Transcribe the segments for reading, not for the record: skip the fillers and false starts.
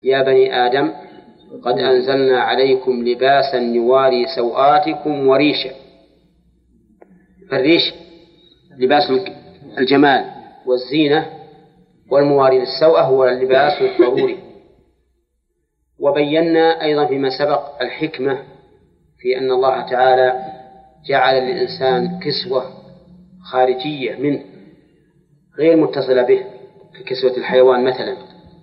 يا بني آدم قد أنزلنا عليكم لباسا يواري سوآتكم وريشا. فالريش لباس الجمال والزينة، والمواري للسوءة هو اللباس الضروري. وبينا أيضا فيما سبق الحكمة في أن الله تعالى جعل للإنسان كسوة خارجية منه غير متصلة به، ككسوة الحيوان مثلا.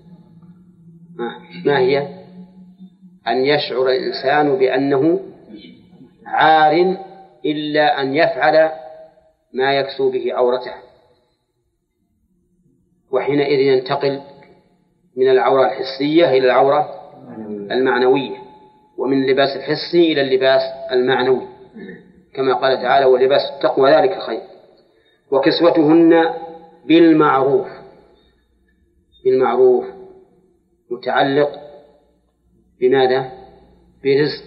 ما هي؟ أن يشعر الإنسان بأنه عار إلا أن يفعل ما يكسو به عورته، وحينئذ ينتقل من العورة الحسية إلى العورة المعنوية، ومن اللباس الحسي إلى اللباس المعنوي، كما قال تعالى: ولباس التقوى ذلك خير. وكسوتهن بالمعروف. بالمعروف متعلق بماذا؟ برزق،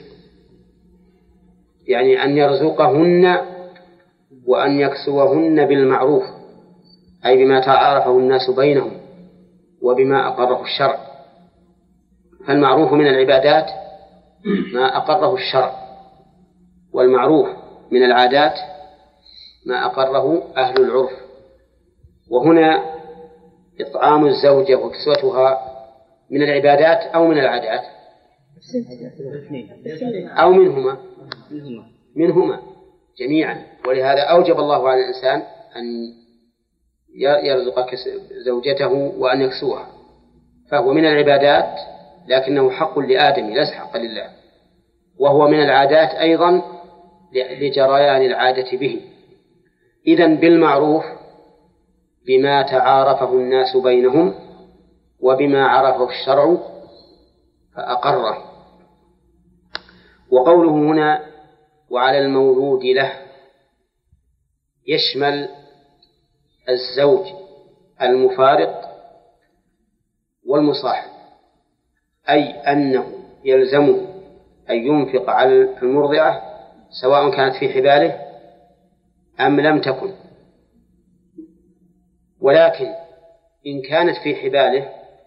يعني أن يرزقهن وأن يكسوهن بالمعروف، أي بما تعارفه الناس بينهم وبما أقره الشرع. فالمعروف من العبادات ما أقره الشرع، والمعروف من العادات ما أقره أهل العرف. وهنا إطعام الزوجة وكسوتها من العبادات أو من العادات أو منهما جميعا. ولهذا أوجب الله على الإنسان أن يرزق زوجته وأن يكسوها، فهو من العبادات لكنه حق لآدم ليس حقا لله، وهو من العادات أيضا لجريان العادة به. إذن بالمعروف بما تعارفه الناس بينهم وبما عرفه الشرع فأقره. وقوله هنا وعلى المولود له يشمل الزوج المفارق والمصاحب، أي أنه يلزمه أن ينفق على المرضعة سواء كانت في حباله أم لم تكن. ولكن إن كانت في حباله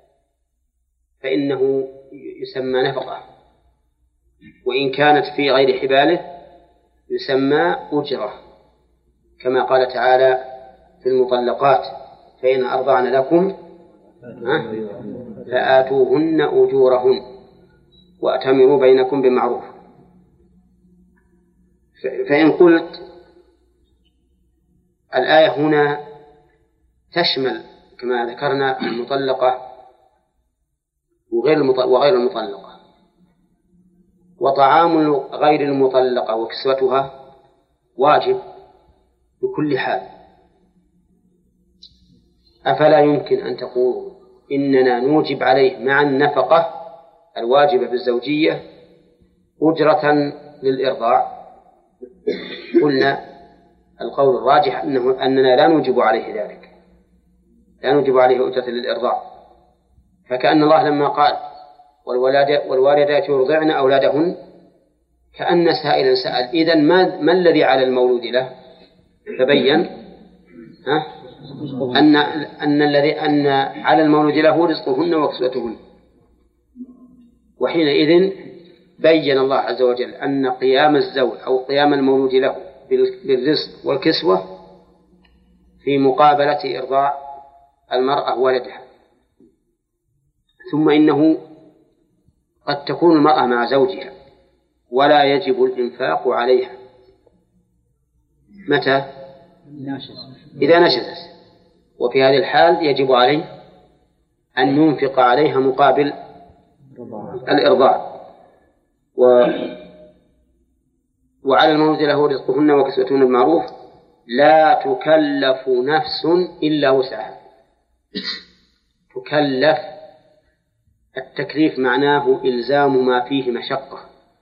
فإنه يسمى نفقة، وإن كانت في غير حباله يسمى أجرة، كما قال تعالى في المطلقات: فإن أرضعن لكم فآتوهن أجورهن وأتمروا بينكم بمعروف. فإن قلت الآية هنا تشمل كما ذكرنا المطلقة وغير المطلقة، وطعام غير المطلقة وكسوتها واجب بكل حال، أفلا يمكن أن تقول إننا نوجب عليه مع النفقة الواجبة بالزوجية أجرة للإرضاع؟ قلنا القول الراجح أننا لا نوجب عليه ذلك، لا نوجب عليه أجرة للإرضاع. فكأن الله لما قال والوالدات يرضعن أولادهن كأن سائلا سأل: إذن ما الذي على المولود له؟ فبين أن على المولود له رزقهن وكسوتهن. وحينئذ بين الله عز وجل أن قيام الزوج أو قيام المولود له بالرزق والكسوة في مقابلة إرضاع المرأة ولدها. ثم إنه قد تكون المرأة مع زوجها ولا يجب الإنفاق عليها. متى؟ إذا نشزت، وفي هذه الحال يجب عليه أن ينفق عليها مقابل الإرضاع. وعلى المولود له رزقهن وكسوتهن بالمعروف لا تكلف نفس إلا وسعها. تكلف، التكليف معناه إلزام ما فيه مشقة،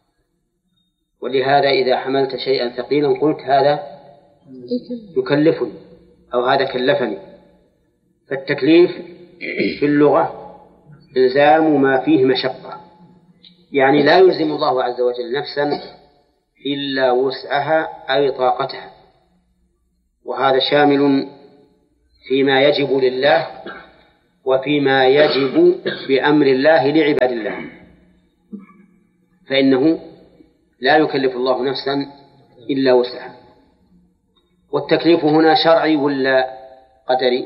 ولهذا إذا حملت شيئا ثقيلا قلت هذا يكلفني أو هذا كلفني. فالتكليف في اللغة إلزام ما فيه مشقة، يعني لا يلزم الله عز وجل نفسا إلا وسعها أي طاقتها، وهذا شامل فيما يجب لله وفيما يجب بأمر الله لعباد الله، فإنه لا يكلف الله نفسا إلا وسعها. والتكليف هنا شرعي ولا قدري؟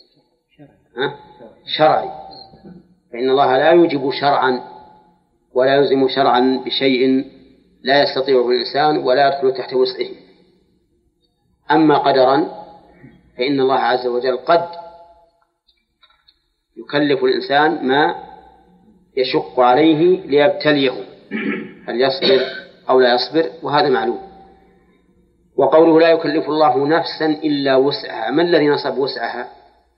شرعي، فإن الله لا يوجب شرعا ولا يلزم شرعا بشيء لا يستطيعه الإنسان ولا يدخل تحت وسعه. أما قدرا فإن الله عز وجل قد يكلف الإنسان ما يشق عليه ليبتليه هل يصبر أو لا يصبر، وهذا معلوم. وقوله لا يكلف الله نفسا إلا وسعها، ما الذي نصب وسعها؟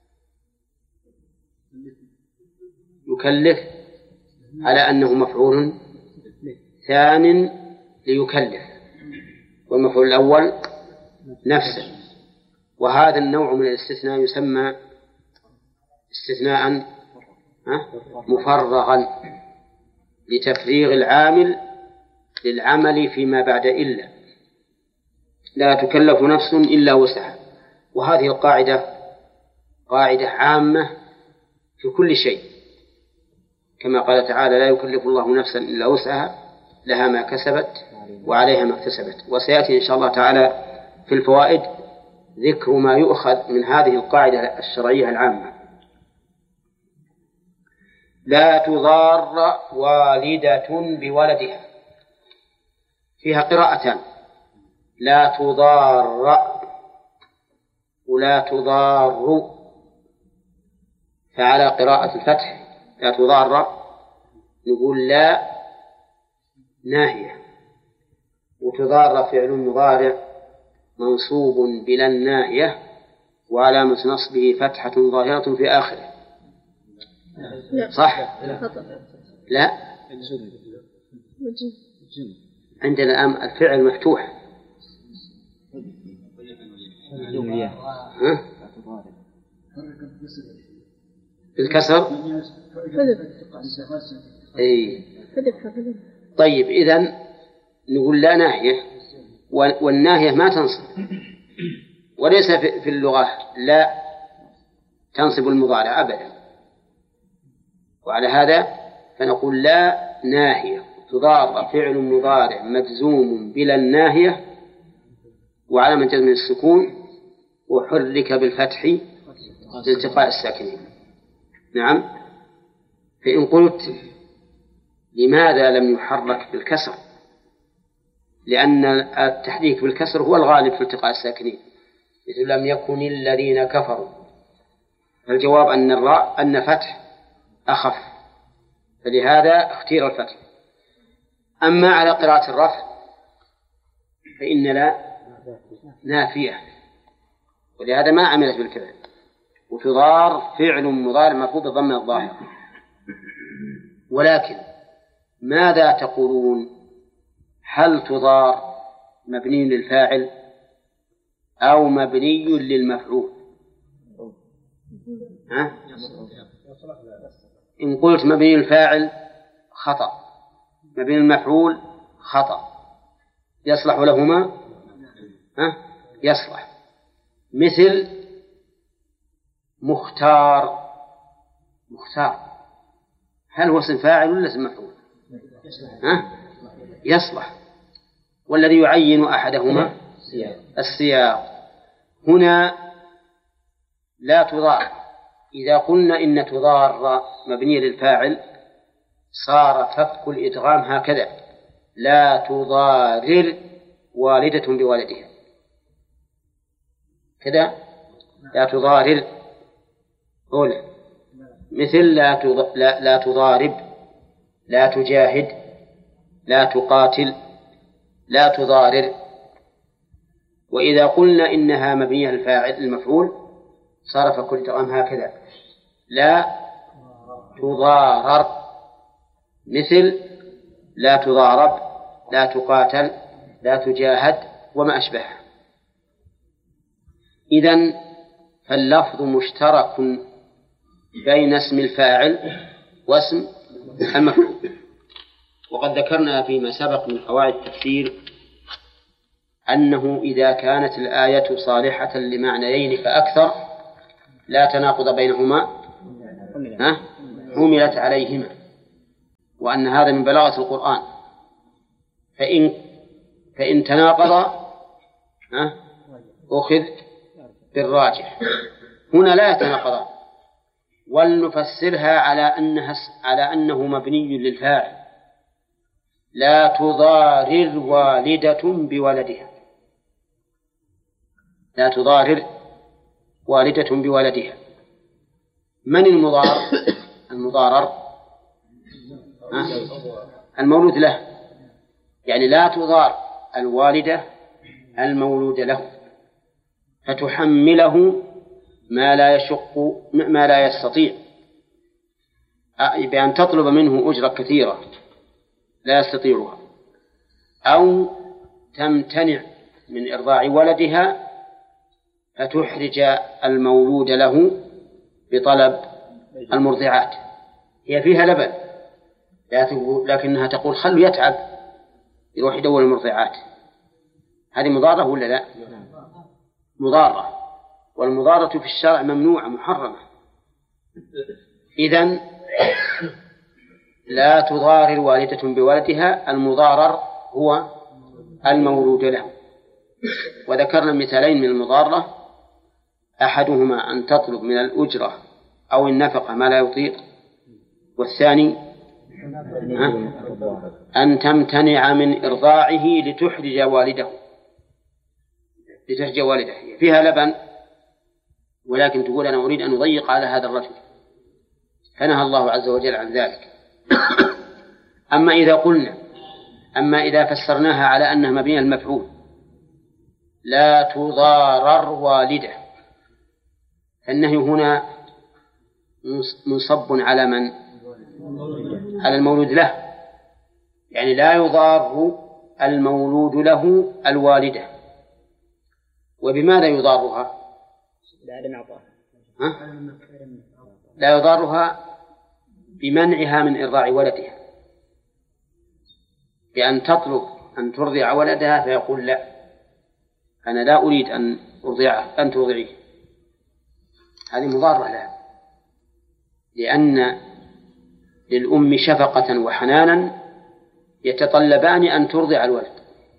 يكلف على أنه مفعول ثان ليكلف، والمفعول الأول نفسه، وهذا النوع من الاستثناء يسمى استثناء مفرغا لتفريغ العامل للعمل فيما بعد إلا، لا تكلف نفس إلا وسعها. وهذه القاعدة قاعدة عامة في كل شيء، كما قال تعالى لا يكلف الله نفسا إلا وسعها لها ما كسبت وعليها ما اكتسبت. وسيأتي إن شاء الله تعالى في الفوائد ذكر ما يؤخذ من هذه القاعدة الشرعية العامة. لا تضار والدة بولدها، فيها قراءتان، لا تضار ولا تضار، فعلى قراءة الفتح لا تضار نقول لا ناهية، وتضار فعل مضارع منصوب بلا الناهية وعلامة نصبه فتحة ظاهرة في آخره. صح؟ لا، عندنا الآن الفعل مفتوح. الكسر أي. طيب إذن نقول لا ناهية، والناهية ما تنصب، وليس في اللغة لا تنصب المضارع أبدا، وعلى هذا فنقول لا ناهية تضار فعل مضارع مجزوم بلا الناهية وعلامة جزم السكون وحرك بالفتح لالتقاء الساكنين. نعم. فإن قلت لماذا لم يحرك بالكسر؟ لأن التحريك بالكسر هو الغالب في التقاء الساكنين، إذ لم يكن الذين كفروا. الجواب أن فتح أخف، فلهذا اختير الفتح. أما على قراءة الرفع فإن لا نافية، ولهذا ما عملت بالفعل، وتضار فعل مضارع مرفوع بضم الظاهر. ولكن ماذا تقولون؟ هل تضار مبني للفاعل أو مبني للمفعول؟ إن قلت مبني للفاعل خطأ، مبني للمفعول خطأ، يصلح لهما؟ يصلح. مثل مختار، هل هو اسم فاعل ولا اسم مفعول؟ يصلح. والذي يعين أحدهما السياق. هنا لا تضار، إذا قلنا إن تضار مبنية للفاعل صار فك الإدغام هكذا: لا تضارر والدة بولدها، كذا لا تضارر أولى. مثل لا تضارب، لا تجاهد، لا تقاتل، لا تضارر. وإذا قلنا إنها مبنية للفاعل المفعول صار فك الإدغام هكذا: لا تضارر، مثل لا تضارب، لا تقاتل، لا تجاهد وما أشبهه. إذن فاللفظ مشترك بين اسم الفاعل واسم المفعول. وقد ذكرنا فيما سبق من قواعد التفسير أنه إذا كانت الآية صالحة لمعنيين فأكثر لا تناقض بينهما حملت عليهما، وأن هذا من بلاغة القرآن. فإن تناقض أخذ بالراجح. هنا لا يتناقضان، ولنفسرها على أنه مبني للفاعل. لا تضارر والدة بولدها، لا تضارر والدة بولدها. من المضارر المولود له، يعني لا تضار الوالدة المولود له فتحمله ما لا يستطيع، بأن تطلب منه أجرة كثيرة لا يستطيعها، أو تمتنع من إرضاع ولدها فتحرج المولود له بطلب المرضعات. هي فيها لبن لكنها تقول خلوا يتعب يروح يدور المرضعات. هذه مضارة ولا لا؟ مضارة، والمضارة في الشرع ممنوعة محرمة. إذن لا تضارر والدة بولدها، المضارر هو المولود له. وذكرنا مثالين من المضارة، أحدهما أن تطلب من الأجرة أو النفقة ما لا يطيق، والثاني أن تمتنع من إرضاعه لتحرج والده. فيها لبن ولكن تقول أنا أريد أن أضيق على هذا الرجل، فنهى الله عز وجل عن ذلك. أما إذا فسرناها على أنها مبنية المفعول، لا تضارر والده، فالنهي هنا منصب على من؟ على المولود له، يعني لا يضار المولود له الوالدة. وبماذا يضارها؟ لا يضارها بمنعها من إرضاع ولدها، بأن تطلب أن ترضع ولدها فيقول لا، أنا لا أريد أن أرضعه، أن ترضعيه. هذه مضارة لها، لأن للأم شفقة وحنانا يتطلبان أن ترضع الولد.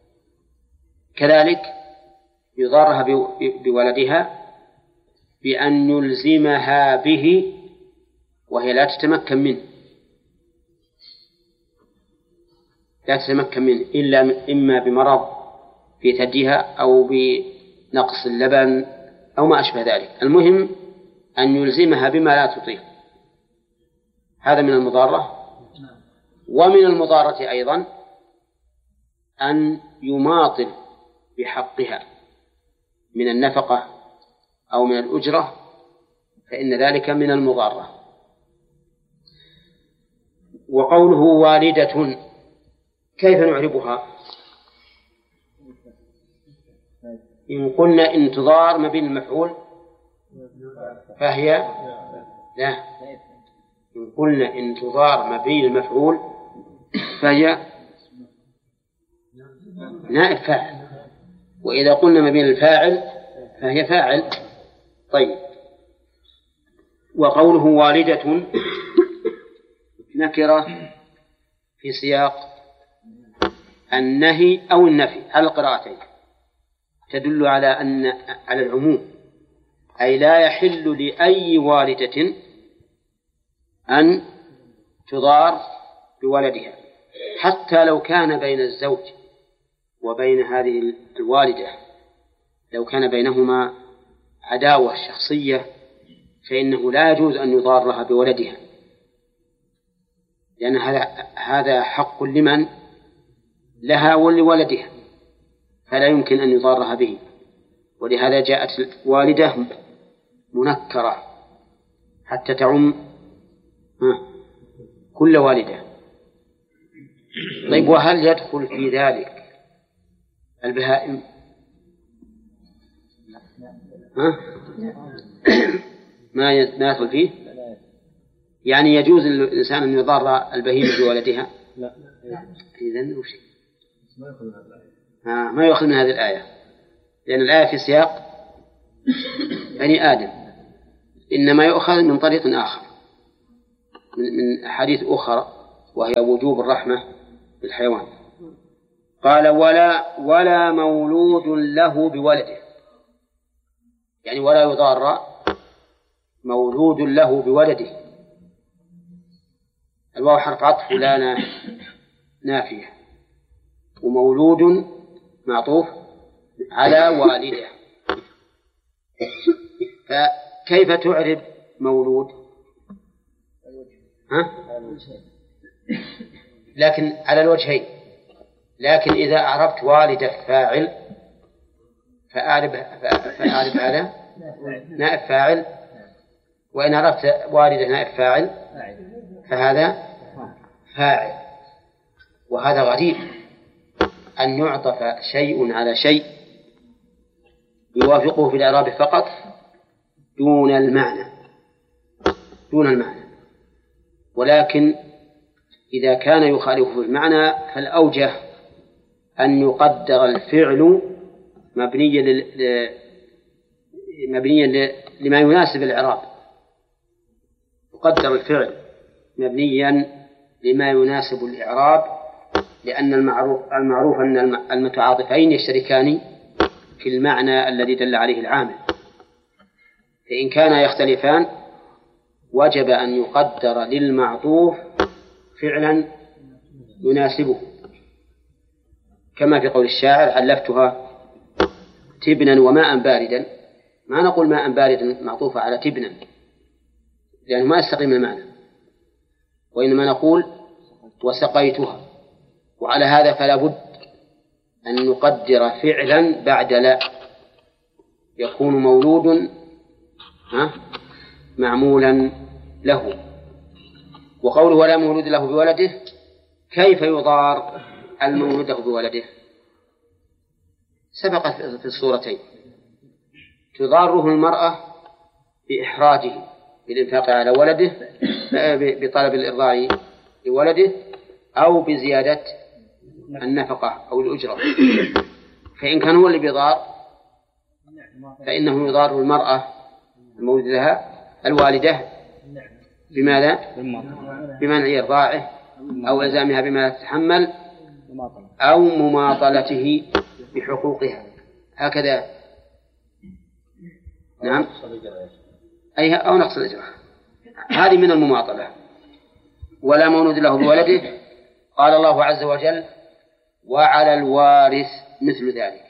كذلك يضارها بولدها بأن يلزمها به وهي لا تتمكن منه، إلا إما بمرض في ثديها أو بنقص اللبن أو ما أشبه ذلك. المهم أن يلزمها بما لا تطيق. هذا من المضارة. ومن المضارة أيضا أن يماطل بحقها من النفقة أو من الأجرة، فإن ذلك من المضارة. وقوله والدة كيف نعربها؟ إن قلنا إن تضار مبين المفعول فهي لا، إن قلنا إن تضار مبين المفعول فهي نائب فاعل، وإذا قلنا مبين الفاعل فهي فاعل. طيب، وقوله والدة نكرة في سياق النهي أو النفي على القراءتين، تدل على العموم، أي لا يحل لأي والدة أن تضار بولدها، حتى لو كان بين الزوج وبين هذه الوالدة، لو كان بينهما عداوة شخصية فإنه لا يجوز أن يضارها بولدها، لأن هذا حق لمن؟ لها ولولدها، فلا يمكن أن يضارها به. ولهذا جاءت والدة منكرة حتى تعم كل والدة. طيب، وهل يدخل في ذلك البهائم؟ ما يدخل فيه؟ يعني يجوز للإنسان أن يضار البهيمة بولدها؟ لا. إذن وش؟ ما يؤخذ من هذه الآية، لأن الآية في سياق بني آدم، إنما يؤخذ من طريق آخر. من أحاديث أخرى وهي وجوب الرحمة بالحيوان. قال ولا مولود له بولده، يعني ولا يضار مولود له بولده. الواو حرف عطف ولا نافية، ومولود معطوف على والده. فكيف تعرب مولود؟ لكن على الوجهين، لكن إذا أعربت والده فاعل فأعرب على نائب فاعل، وإن عرفت والده نائب فاعل فهذا فاعل. وهذا غريب أن يعطف شيء على شيء يوافقه في الإعراب فقط دون المعنى. ولكن إذا كان يخالفه في المعنى فالأوجه أن يقدر الفعل مبنيا لما يناسب الإعراب. يقدر الفعل مبنيا لما يناسب الإعراب، لأن المعروف أن المتعاطفين يشتركان في المعنى الذي دل عليه العامل، فإن كانا يختلفان وجب أن يقدر للمعطوف فعلا يناسبه، كما في قول الشاعر علفتها تبنا وماء باردا. ما نقول ماء باردا معطوفة على تبنا لأنه ما يستقيم المعنى، وإنما نقول وسقيتها. وعلى هذا فلا بد أن نقدر فعلا بعد لا، يكون مولود معمولا له. وقوله ولا مولود له بولده، كيف يضار المولود له بولده؟ سبقت في الصورتين. تضاره المرأة بإحراجه بالإنفاق على ولده، بطلب الإرضاع لولده، أو بزيادة النفقة أو الأجرة. فإن كان هو اللي بيضار فإنه يضار المرأة المولود لها الوالدة بماذا؟ بمنع إرضاعه أو إلزامها بما تتحمل أو مماطلته بحقوقها، هكذا. نعم، أو نقص الأجرة، هذه من المماطلة. ولا مولود له بولده. قال الله عز وجل وعلى الوارث مثل ذلك.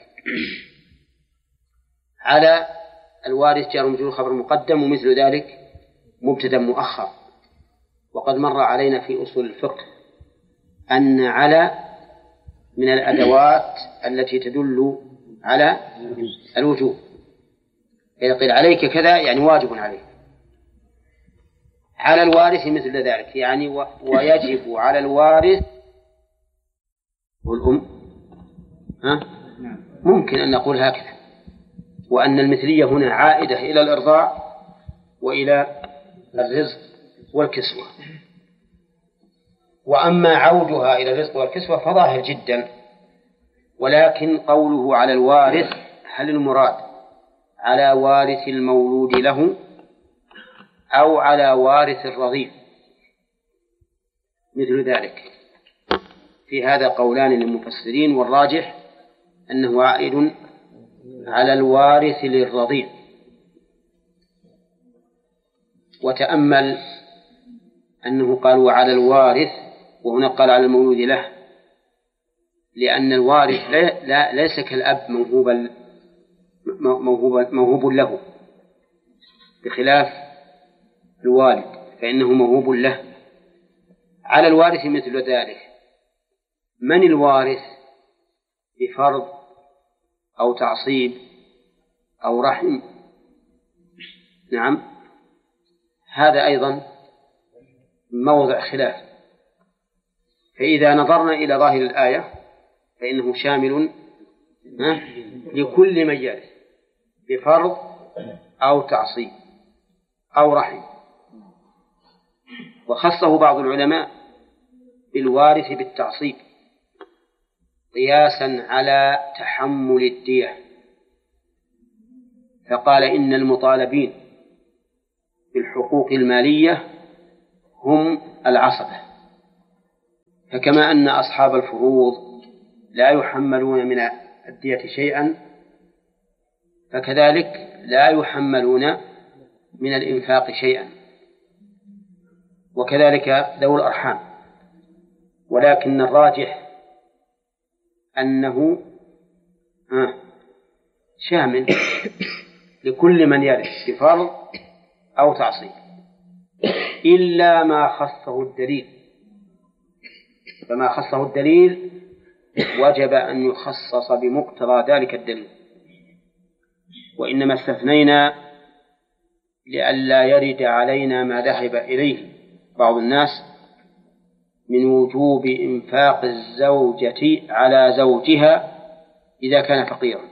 على الوارث جار ومجرور خبر مقدم، ومثل ذلك مبتدأ مؤخر. وقد مر علينا في أصول الفقه أن على من الأدوات التي تدل على الوجوب. إذا قيل عليك كذا يعني واجب عليك. على الوارث مثل ذلك يعني ويجب على الوارث والأم. ممكن أن نقول هكذا، وأن المثلية هنا عائدة إلى الإرضاع وإلى الرزق والكسوة. وأما عودها إلى الرزق والكسوة فظاهر جدا. ولكن قوله على الوارث، هل المراد على وارث المولود له أو على وارث الرضيع؟ مثل ذلك في هذا قولان للمفسرين، والراجح أنه عائد على الوارث للرضيع. وتأمل أنه قال وعلى الوارث وهنا قال على المولود له، لأن الوارث ليس كالأب موهوب له، بخلاف الوالد فإنه موهوب له. على الوارث مثل ذلك. من الوارث؟ بفرض أو تعصيب أو رحم. نعم، هذا أيضا موضع خلاف. فإذا نظرنا إلى ظاهر الآية فإنه شامل لكل من يرث بفرض أو تعصيب أو رحم. وخصه بعض العلماء بالوارث بالتعصيب قياسا على تحمل الدية، فقال إن المطالبين بالحقوق المالية هم العصبة. فكما أن أصحاب الفروض لا يحملون من الدية شيئا، فكذلك لا يحملون من الإنفاق شيئا، وكذلك ذوو الأرحام. ولكن الراجح أنه شامل لكل من يرث بفرض أو تعصيب، إلا ما خصه الدليل. فما خصه الدليل وجب أن يخصص بمقتضى ذلك الدليل، وإنما استثنينا لئلا يرد علينا ما ذهب إليه بعض الناس من وجوب إنفاق الزوجة على زوجها إذا كان فقيرا.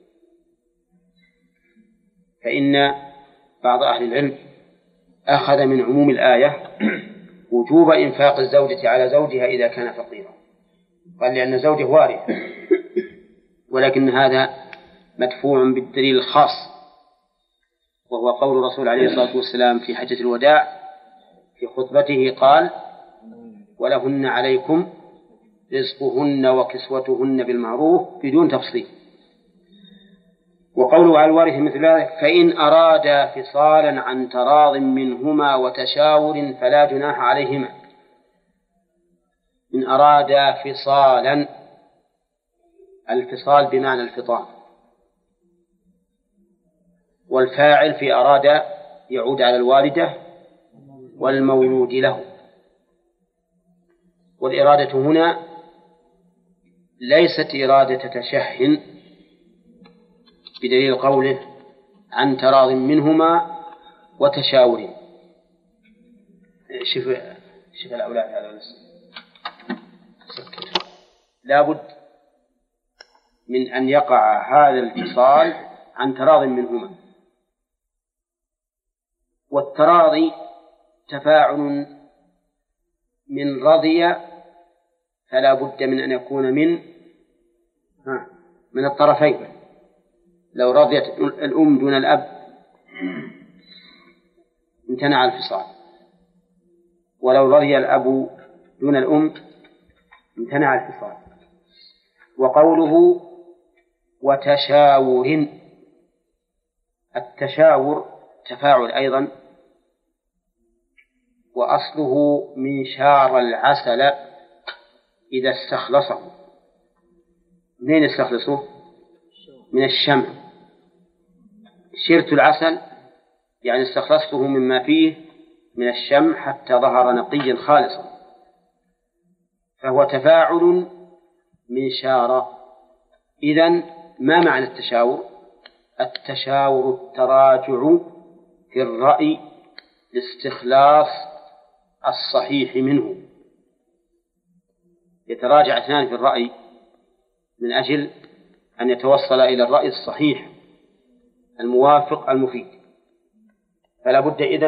فإن بعض أهل العلم أخذ من عموم الآية وجوب إنفاق الزوجة على زوجها إذا كان فقيرا، قال لأن زوجه وارث، ولكن هذا مدفوع بالدليل الخاص، وهو قول الرسول عليه الصلاة والسلام في حجة الوداع في خطبته قال: ولهن عليكم رزقهن وكسوتهن بالمعروف بدون تفصيل. وقوله على الوارث مثل ذلك: فإن أرادا فصالا عن تراض منهما وتشاور فلا جناح عليهما. إن أرادا فصالا، الفصال بمعنى الفطام، والفاعل في أراد يعود على الوالدة والمولود له. والإرادة هنا ليست إرادة تشهٍ بدليل قوله عن تراض منهما وتشاور. شوف الأولاد هذا لابد من أن يقع هذا الاتصال عن تراض منهما. والتراضي تفاعل من رضي، فلا بد من أن يكون من الطرفين. لو رضيت الأم دون الأب امتنع الفصال، ولو رضي الأب دون الأم امتنع الفصال. وقوله وتشاور، التشاور تفاعل أيضا، وأصله من شار العسل إذا استخلصه. منين استخلصه؟ من الشمع. شرت العسل يعني استخلصته مما فيه من الشمع حتى ظهر نقيا خالصا، فهو تفاعل من شار. إذن ما معنى التشاور؟ التشاور التراجع في الرأي لاستخلاص الصحيح منه. يتراجع اثنان في الرأي من أجل أن يتوصل إلى الرأي الصحيح الموافق المفيد، فلا بد إذن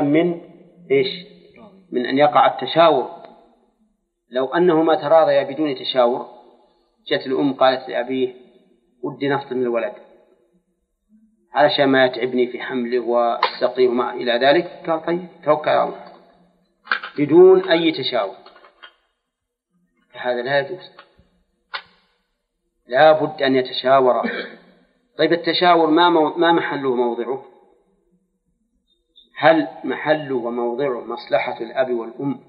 من أن يقع التشاور. لو أنهما تراضيا بدون تشاور، جاءت الأم قالت لأبيه: ودي نفطم الولد علشان ما يتعبني في حمله والسقيه وما إلى ذلك. قال: طيب توكل على الله، بدون أي تشاور. فهذا لا يجوز، لا بد أن يتشاور. طيب التشاور ما محله موضعه؟ هل محله وموضعه مصلحة الأب والأم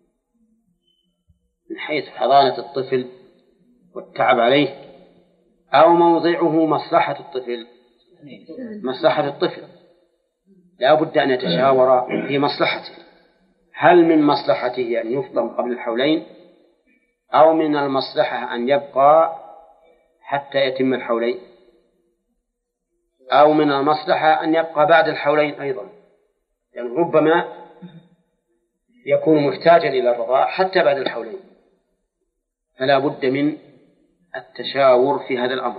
من حيث حضانة الطفل والتعب عليه، أو موضعه مصلحة الطفل؟ مصلحة الطفل. لا بد أن يتشاور في مصلحته. هل من مصلحته أن يفطم قبل الحولين، أو من المصلحة أن يبقى حتى يتم الحولين، أو من المصلحة أن يبقى بعد الحولين أيضا، يعني ربما يكون محتاجا إلى الرضاع حتى بعد الحولين. فلا بد من التشاور في هذا الأمر،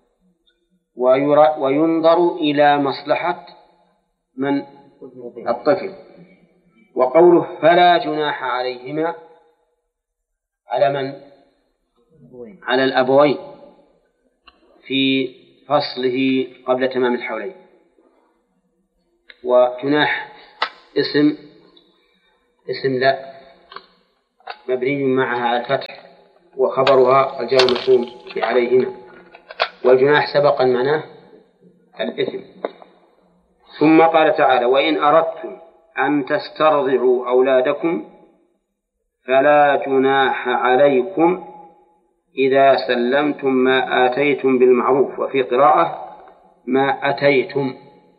وينظر إلى مصلحة من الطفل. وقوله فلا جناح عليهما، على من؟ على الأبوين في فصله قبل تمام الحولين. وجناح اسم لا مبني معها على الفتح وخبرها الجار المجرور عليهما، والجناح سبقا معناه الإثم. ثم قال تعالى: وإن أردتم أن تسترضعوا أولادكم فلا جناح عليكم إذا سلمتم ما آتيتم بالمعروف، وفي قراءة ما أتيتم.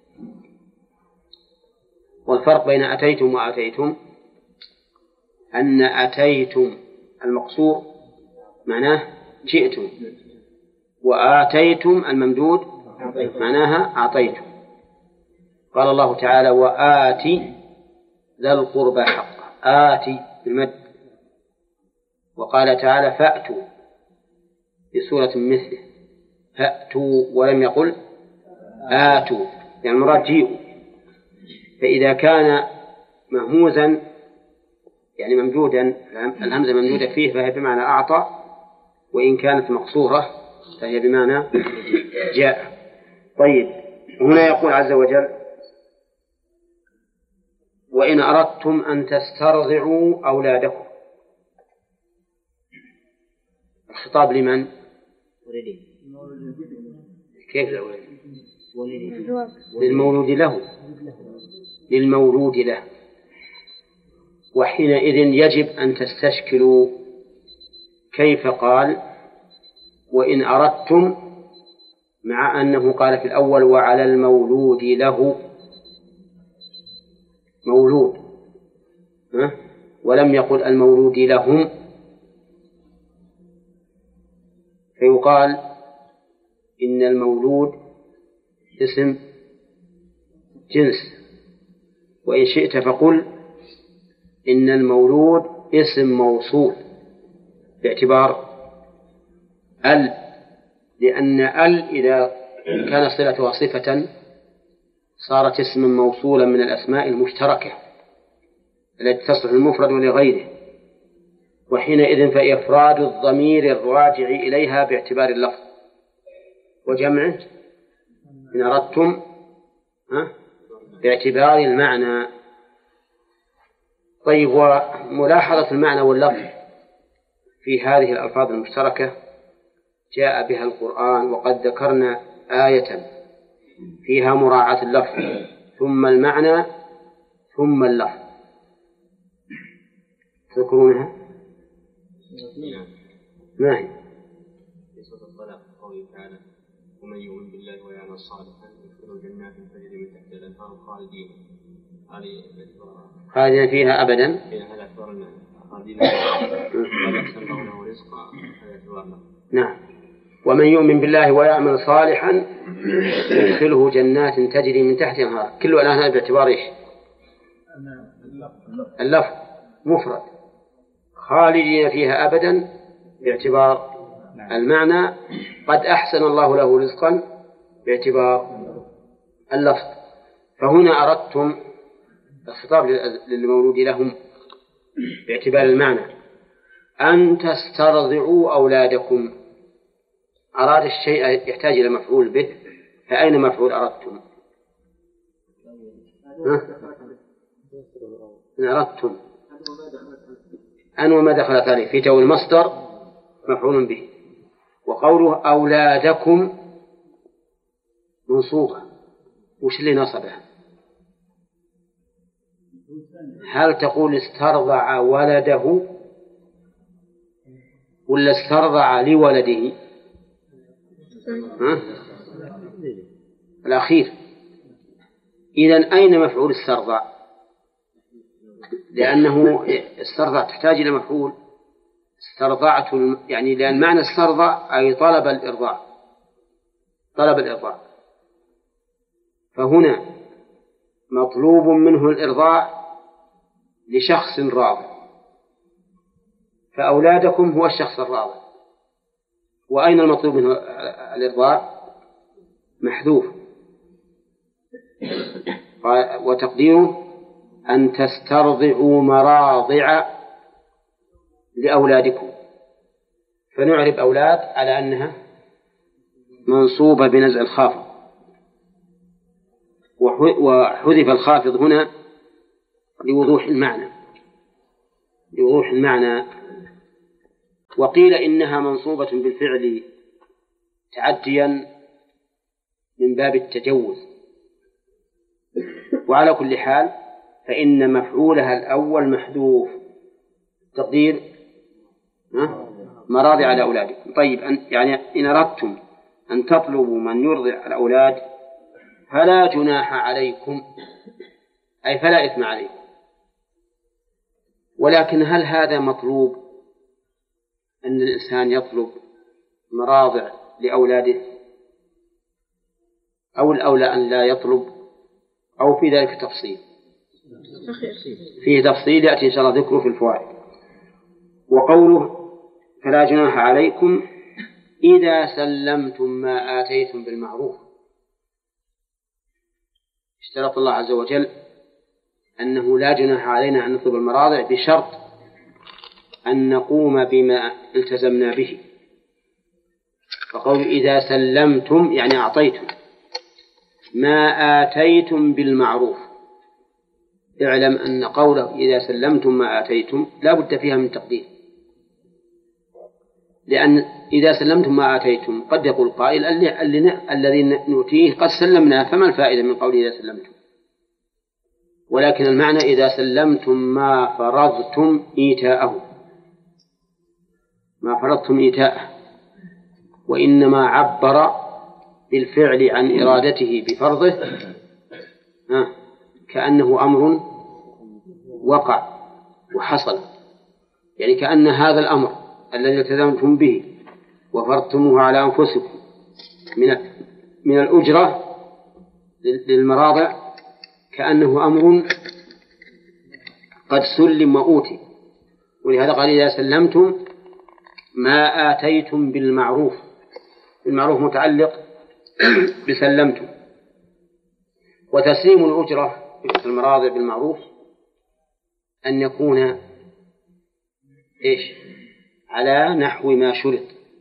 والفرق بين أتيتم وآتيتم أن أتيتم المقصور معناه جئتم، وآتيتم الممدود معناها أعطيتم. قال الله تعالى: وآتي ذا القربى حقه، آتي بالمد. وقال تعالى: فأتوا بسورة مثله، فأتوا، ولم يقل آتوا، يعني المراد جيئوا. فإذا كان مهموزا يعني ممدودا، الهمزة ممدودة فيه، فهي بمعنى أعطى، وإن كانت مقصورة فهي بمعنى جاء. طيب، هنا يقول عز وجل: وإن أردتم أن تسترضعوا أولادكم. الخطاب لمن؟ كيف الأولاد؟ للمولود له، للمولود له. وحينئذ يجب أن تستشكلوا كيف قال وإن أردتم، مع أنه قال في الأول وعلى المولود له، مولود، ولم يقل المولود لهم. فيقال إن المولود اسم جنس، وإن شئت فقل إن المولود اسم موصول باعتبار لأن إذا كان صلتها صفة صارت اسما موصولا من الأسماء المشتركة التي تصلح المفرد ولغيره، وحينئذ فإفراد الضمير الراجع إليها باعتبار اللفظ، وجمعه إن أردتم باعتبار المعنى. طيب، وملاحظة المعنى واللفظ في هذه الألفاظ المشتركة جاء بها القرآن، وقد ذكرنا آية فيها مراعاة اللفظ ثم المعنى ثم اللفظ، تذكرونها؟ ما هي؟ في سورة الطلاق قوله تعالى: ومن يؤمن بالله ويعمل صالحا يدخله جنات تجري من تحتها الأنهار خالدين فيها أبدا. نعم. ومن يؤمن بالله ويعمل صالحا يدخله جنات تجري من تحتها الأنهار. كل الآن هذا باعتبار إيش؟ اللفظ مفرد. خالدين فيها أبدا باعتبار المعنى. قد أحسن الله له رزقا باعتبار اللفظ. فهنا أردتم الخطاب للمولود لهم باعتبار المعنى أن تسترضعوا أولادكم. أراد الشيء يحتاج إلى مفعول به، فأين مفعول أردتم؟ إن أردتم أن وما دخلت عليه في تو المصدر مفعول به. وقوله أولادكم منصوبة، وش اللي نصبها؟ هل تقول استرضع ولده ولا استرضع لولده؟ الأخير. إذن أين مفعول استرضع؟ لأنه استرضع تحتاج إلى مفعول. استرضعت يعني لأن معنى استرضع أي طلب الإرضاع، طلب الإرضاع. فهنا مطلوب منه الإرضاع لشخص راض، فأولادكم هو الشخص الراضي. وأين المطلوب منه الإرضاع؟ محذوف، وتقديره أن تسترضعوا مراضع لأولادكم. فنعرب أولاد على أنها منصوبة بنزع الخافض، وحذف الخافض هنا لوضوح المعنى، لوضوح المعنى. وقيل إنها منصوبة بالفعل تعديا من باب التجوز، وعلى كل حال فإن مفعولها الأول محذوف، تقدير مراضع لأولادكم. طيب يعني إن أردتم أن تطلبوا من يرضع الأولاد فلا جناح عليكم، أي فلا إثم عليكم. ولكن هل هذا مطلوب أن الإنسان يطلب مراضع لأولاده، أو الأولى أن لا يطلب، أو في ذلك تفصيل؟ فيه تفصيل يأتي إن شاء الله ذكره في الفوائد. وقوله فلا جناح عليكم إذا سلمتم ما آتيتم بالمعروف، اشترط الله عز وجل أنه لا جناح علينا أن نطلب المراضع بشرط أن نقوم بما التزمنا به. فقول إذا سلمتم يعني أعطيتم ما آتيتم بالمعروف، اعلم أن قوله إذا سلمتم ما آتيتم لا بد فيها من تقدير، لأن إذا سلمتم ما آتيتم قد يقول قائل الذي نؤتيه قد سلمنا، فما الفائدة من قول إذا سلمتم؟ ولكن المعنى إذا سلمتم ما فرضتم إيتاءه، ما فرضتم إيتاءه، وإنما عبر بالفعل عن إرادته بفرضه كأنه أمر وقع وحصل، يعني كأن هذا الأمر الذي التزمتم به وفرضتموه على أنفسكم من الأجرة للمراضع كأنه أمر قد سلم وأوتي. ولهذا قال إذا سلمتم ما آتيتم بالمعروف، المعروف متعلق بسلمتم. وتسليم الأجرة في المراضع بالمعروف أن يكون على نحو ما شرط،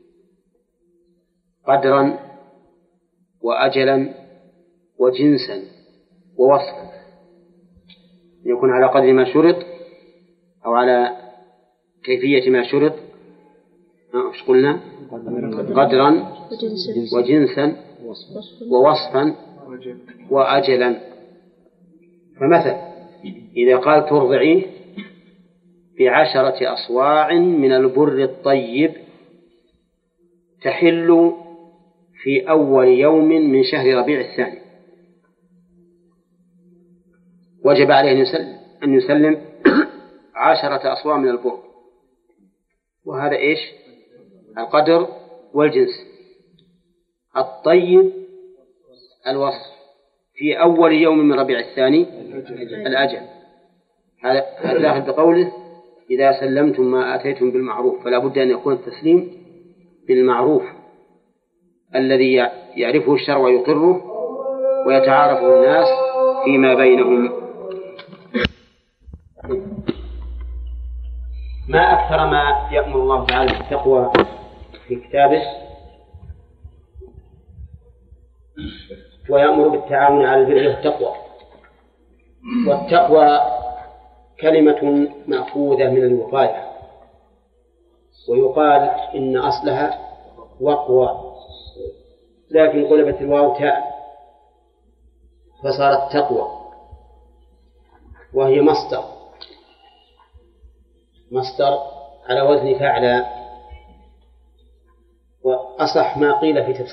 قدرا وأجلا وجنسا ووصفا، يكون على قدر ما شرط أو على كيفية ما شرط. ايش قلنا؟ قدرا وجنسا ووصفا وأجلا. فمثل إذا قال ترضعيه ب10 أصواع من البر الطيب تحل في أول يوم من شهر ربيع الثاني، وجب عليه أن يسلم 10 أصواع من البر، وهذا القدر والجنس. الطيب الوصف في أول يوم من ربيع الثاني الأجل. هذا داخل بقوله إذا سلمتم ما آتيتم بالمعروف، فلا بد أن يكون التسليم بالمعروف الذي يعرفه الشرع ويقره ويتعارفه الناس فيما بينهم. ما أكثر ما يأمر الله تعالى بالتقوى في كتابه، ويأمر بالتعاون على البر والتقوى. والتقوى كلمة مأخوذة من الوقاية، ويقال إن أصلها وقوى، لكن قلبت الواو تاء فصارت تقوى، وهي مصدر على وزن فعل. وأصح ما قيل في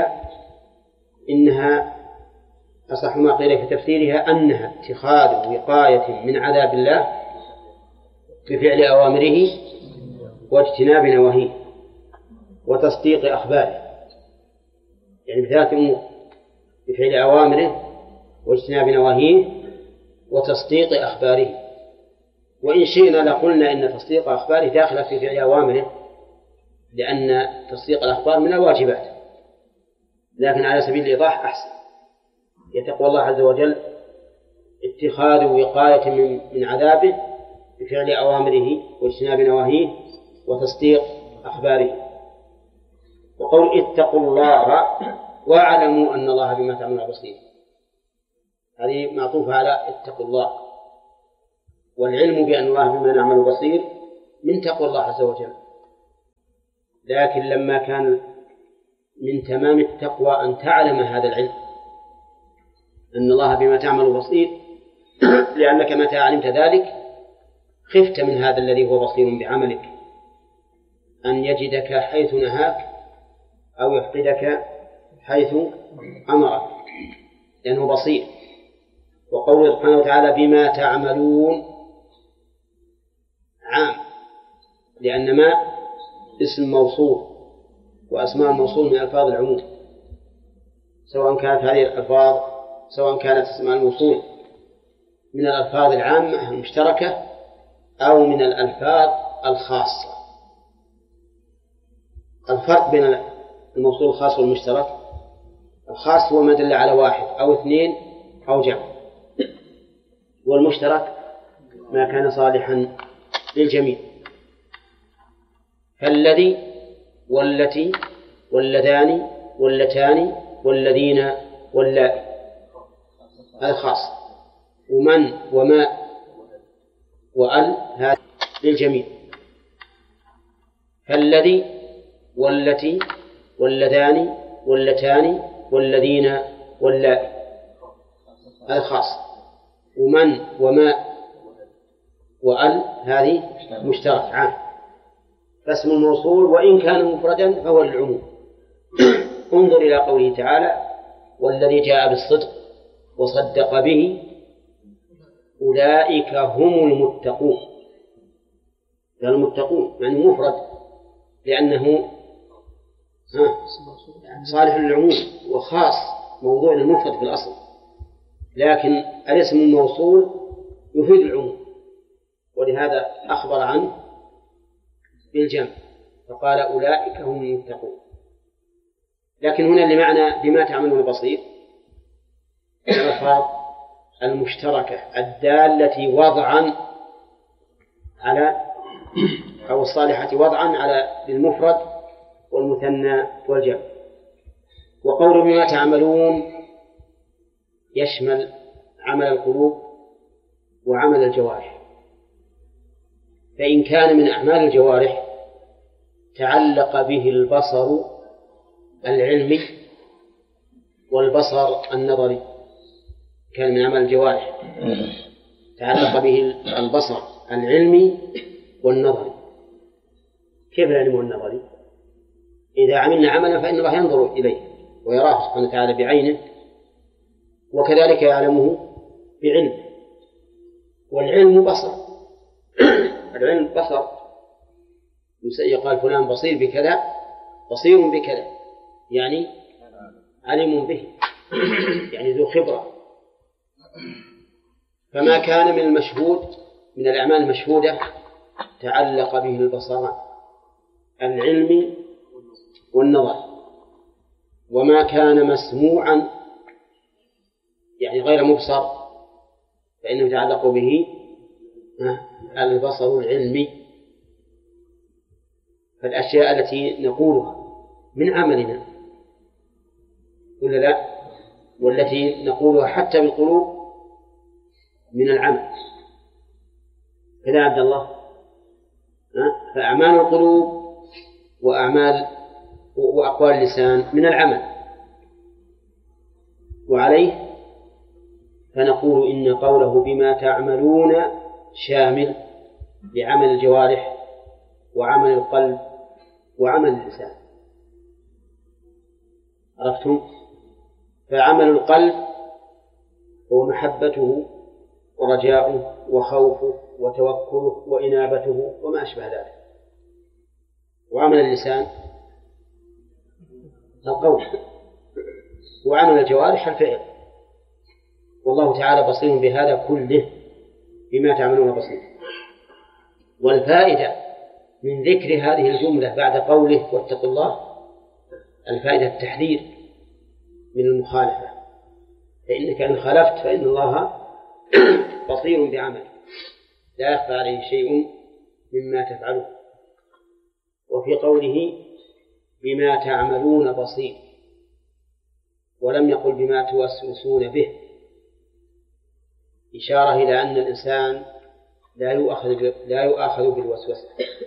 تفسيرها أنها اتخاذ وقاية من عذاب الله بفعل أوامره واجتناب نواهيه وتصديق أخباره، يعني بثلاث أمور: بفعل أوامره واجتناب نواهيه وتصديق أخباره. وإن شئنا لقلنا إن تصديق أخباره داخل في فعل أوامره، لأن تصديق الأخبار من الواجبات، لكن على سبيل الإيضاح أحسن. يتقوى الله عز وجل اتخاذ وقاية من عذابه بفعل أوامره واجتناب نواهيه وتصديق أخباره. وقول اتقوا الله واعلموا أن الله بما تعملون بصير، هذه معطوفة على اتقوا الله، والعلم بأن الله بما نعمل بصير من تقوى الله عز وجل. لكن لما كان من تمام التقوى أن تعلم هذا العلم أن الله بما تعمل بصير، لأنك متى علمت ذلك خفت من هذا الذي هو بصير بعملك أن يجدك حيث نهاك أو يفقدك حيث أمرك، لأنه بصير. وقوله سبحانه وتعالى بما تعملون عام، لأن ما اسم موصول، وأسماء الموصول من ألفاظ العموم، سواء كانت هذه الألفاظ سواء كانت أسماء الموصول من الألفاظ العامة المشتركة أو من الألفاظ الخاصة. الفرق بين الموصول الخاص والمشترك: الخاص هو ما دل على واحد أو اثنين أو جمع، والمشترك ما كان صالحا للجميع. فالذي والتي واللذان واللتان والذين واللائي هذا خاص، ومن وما وأل هذا للجميع. فالذي والتي واللذان واللتان والذين واللائي هذا خاص، ومن وما وأل هذه مشترك عام. فاسم الموصول وإن كان مفردا فهو للعموم. انظر إلى قوله تعالى: والذي جاء بالصدق وصدق به أولئك هم المتقون. المتقون يعني مفرد لأنه صالح للعموم وخاص موضوع المفرد في الأصل، لكن الاسم الموصول يفيد العموم، ولهذا أخبر عنه بالجمع فقال أولئك هم المتقون. لكن هنا اللي معنى بما تعملون بصير الألفاظ المشتركة الدالة وضعا على أو الصالحة وضعا على للمفرد والمثنى والجمع. وقول بما تعملون يشمل عمل القلوب وعمل الجوارح. فإن كان من أعمال الجوارح تعلق به البصر العلمي والبصر النظري، كان من أعمال الجوارح تعلق به البصر العلمي والنظري. كيف العلم والنظري؟ إذا عملنا عملا فإن الله ينظر إليه ويراه سبحانه وتعالى بعينه، وكذلك يعلمه بعلمه. والعلم بصر العلم بصر، يقال فلان بصير بكذا، بصير بكذا يعني علم به، يعني ذو خبرة. فما كان من المشهود من الأعمال المشهودة تعلق به البصر العلمي والنظر، وما كان مسموعا يعني غير مبصر فإنه يتعلق به البصر العلمي. فالأشياء التي نقولها من عملنا ولا لا، والتي نقولها حتى بالقلوب من العمل، كذا عبد الله. فأعمال القلوب وأعمال وأقوال اللسان من العمل، وعليه فنقول إن قوله بما تعملون شامل لعمل الجوارح وعمل القلب وعمل اللسان. عرفتم؟ فعمل القلب هو محبته ورجاؤه وخوفه وتوكله وإنابته وما أشبه ذلك. وعمل اللسان القول، وعمل الجوارح الفعل. والله تعالى بصير بهذا كله، بما تعملون بصير. والفائدة من ذكر هذه الجملة بعد قوله واتقوا الله الفائدة التحذير من المخالفة، فإنك إن خالفت فإن الله بصير بعمل لا يخفى عليه شيء مما تفعله. وفي قوله بما تعملون بصير ولم يقل بما توسوسون به، إشارة إلى أن الإنسان لا يؤاخذ بالوسوسة